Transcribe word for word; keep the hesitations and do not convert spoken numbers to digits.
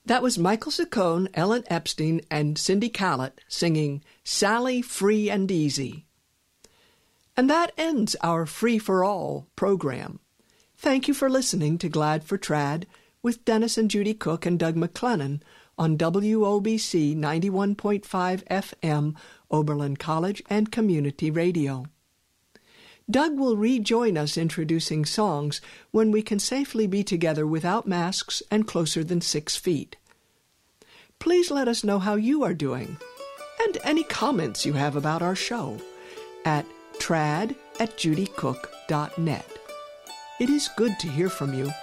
That was Michael Saccone, Ellen Epstein, and Cindy Callett singing Sally Free and Easy. And that ends our Free for All program. Thank you for listening to Glad for Trad with Dennis and Judy Cook and Doug McClennan on W O B C ninety-one point five F M, Oberlin College and Community Radio. Doug will rejoin us introducing songs when we can safely be together without masks and closer than six feet. Please let us know how you are doing and any comments you have about our show at trad at judycook dot net. It is good to hear from you.